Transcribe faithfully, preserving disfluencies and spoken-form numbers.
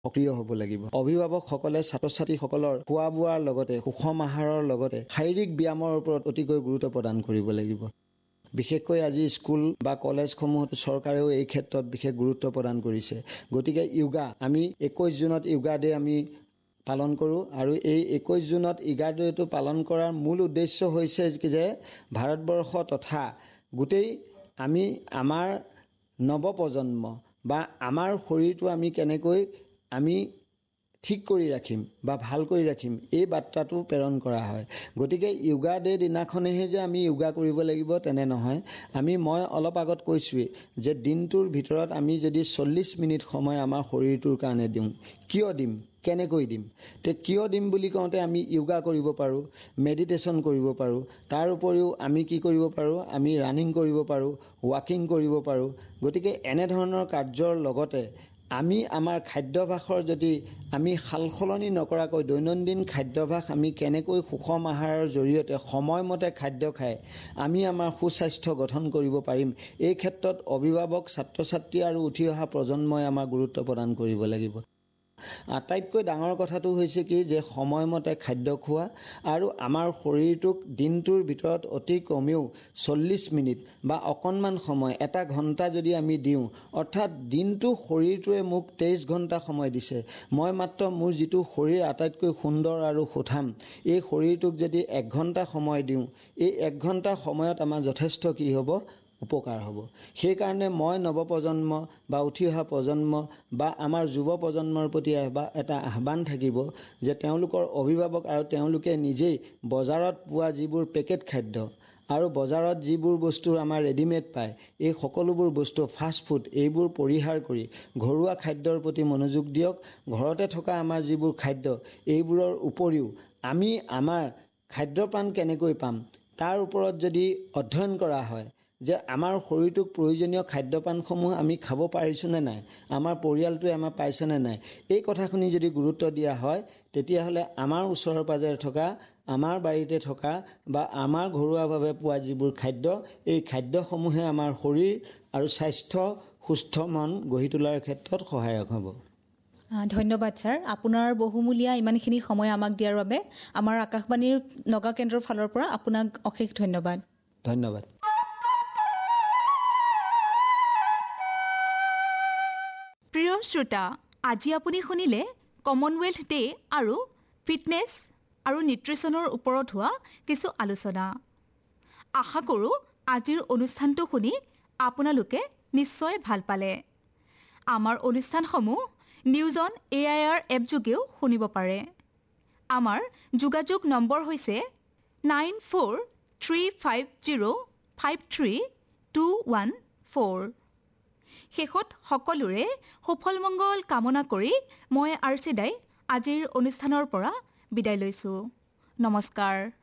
সক্ৰিয় হ'ব লাগিব। অভিভাৱকসকলে ছাত্ৰ ছাত্ৰীসকলৰ খোৱা বোৱাৰ লগতে সুষম আহাৰৰ লগতে শাৰীৰিক ব্যায়ামৰ ওপৰত অতিকৈ গুৰুত্ব প্ৰদান কৰিব লাগিব। বিশেষকৈ আজি স্কুল বা কলেজসমূহত চৰকাৰেও এই ক্ষেত্ৰত বিশেষ গুৰুত্ব প্ৰদান কৰিছে। গতিকে য়োগা আমি একৈছ জুনত য়োগা ডে আমি পালন কৰোঁ আৰু এই একৈছ জুনত য়োগা ডেটো পালন কৰাৰ মূল উদ্দেশ্য হৈছে যে ভাৰতবৰ্ষ তথা গোটেই আমি আমাৰ নৱপ্ৰজন্ম বা আমাৰ শৰীৰটো আমি কেনেকৈ আমি ঠিক কৰি ৰাখিম বা ভাল কৰি ৰাখিম এই বাৰ্তাটো প্ৰেৰণ কৰা হয়। গতিকে য়োগা ডে দিনাখনেহে যে আমি য়োগা কৰিব লাগিব তেনে নহয়। আমি মই অলপ আগত কৈছোঁৱেই যে দিনটোৰ ভিতৰত আমি যদি চল্লিছ মিনিট সময় আমাৰ শৰীৰটোৰ কাৰণে দিওঁ, কিয় দিম, কেনেকৈ দিম? তে কিয় দিম বুলি কওঁতে আমি য়োগা কৰিব পাৰোঁ, মেডিটেশ্যন কৰিব পাৰোঁ, তাৰ উপৰিও আমি কি কৰিব পাৰোঁ, আমি ৰানিং কৰিব পাৰোঁ, ৱাকিং কৰিব পাৰোঁ। গতিকে এনেধৰণৰ কাৰ্যৰ লগতে আমি আমাৰ খাদ্যাভ্যাসৰ যদি আমি সাল সলনি নকৰাকৈ দৈনন্দিন খাদ্যাভ্যাস আমি কেনেকৈ সুষম আহাৰৰ জৰিয়তে সময়মতে খাদ্য খাই আমি আমাৰ সুস্বাস্থ্য গঠন কৰিব পাৰিম, এই ক্ষেত্ৰত অভিভাৱক, ছাত্ৰ ছাত্ৰী আৰু উঠি অহা প্ৰজন্মই আমাৰ গুৰুত্ব প্ৰদান কৰিব লাগিব। আটাইতকৈ ডাঙৰ কথাটো হৈছে কি যে সময়মতে খাদ্য খোৱা আৰু আমাৰ শৰীৰটোক দিনটোৰ ভিতৰত অতি কমেও চল্লিছ মিনিট বা অকণমান সময় এটা ঘণ্টা যদি আমি দিওঁ, অৰ্থাৎ দিনটো শৰীৰটোৱে মোক তেইছ ঘণ্টা সময় দিছে, মই মাত্ৰ মোৰ যিটো শৰীৰ আটাইতকৈ সুন্দৰ আৰু সুঠাম এই শৰীৰটোক যদি এক ঘণ্টা সময় দিওঁ, এই এক ঘণ্টা সময়ত আমাৰ যথেষ্ট কি হ'ব, উপকাৰ হ'ব। সেইকাৰণে মই নৱপ্ৰজন্ম বা উঠি অহা প্ৰজন্ম বা আমাৰ যুৱ প্ৰজন্মৰ প্ৰতি এটা আহ্বান থাকিব যে তেওঁলোকৰ অভিভাৱক আৰু তেওঁলোকে নিজেই বজাৰত পোৱা যিবোৰ পেকেট খাদ্য আৰু বজাৰত যিবোৰ বস্তু আমাৰ ৰেডিমেড পায়, এই সকলোবোৰ বস্তু ফাষ্ট ফুড এইবোৰ পৰিহাৰ কৰি ঘৰুৱা খাদ্যৰ প্ৰতি মনোযোগ দিয়ক। ঘৰতে থকা আমাৰ যিবোৰ খাদ্য এইবোৰৰ উপৰিও আমি আমাৰ খাদ্যপ্ৰাণ কেনেকৈ পাম তাৰ ওপৰত যদি অধ্যয়ন কৰা হয় যে আমাৰ শৰীৰটোক প্ৰয়োজনীয় খাদ্যপানসমূহ আমি খাব পাৰিছোঁনে নাই, আমাৰ পৰিয়ালটোৱে আমাৰ পাইছেনে নাই, এই কথাখিনি যদি গুৰুত্ব দিয়া হয় তেতিয়াহ'লে আমাৰ ওচৰৰ পাজৰে থকা আমাৰ বাৰীতে থকা বা আমাৰ ঘৰুৱাভাৱে পোৱা যিবোৰ খাদ্য এই খাদ্যসমূহে আমাৰ শৰীৰ আৰু স্বাস্থ্য সুস্থ মন গঢ়ি তোলাৰ ক্ষেত্ৰত সহায়ক হ'ব। ধন্যবাদ ছাৰ, আপোনাৰ বহুমূলীয়া ইমানখিনি সময় আমাক দিয়াৰ বাবে আমাৰ আকাশবাণীৰ নগাঁও কেন্দ্ৰৰ ফালৰ পৰা আপোনাক অশেষ ধন্যবাদ। ধন্যবাদ। প্ৰিয় শ্ৰোতা, আজি আপুনি শুনিলে কমনৱেলথ ডে আৰু ফিটনেছ আৰু নিউট্ৰিশ্যনৰ ওপৰত হোৱা কিছু আলোচনা। আশা কৰোঁ আজিৰ অনুষ্ঠানটো শুনি আপোনালোকে নিশ্চয় ভাল পালে। আমাৰ অনুষ্ঠানসমূহ news on A I R app যোগেও শুনিব পাৰে। আমাৰ যোগাযোগ নম্বৰ হৈছে nine four three five zero' five three two one four. শেষত সকলোৰে সফল মংগল কামনা কৰি মই আৰ্চিদাই আজিৰ অনুষ্ঠানৰ পৰা বিদায় লৈছোঁ। নমস্কাৰ।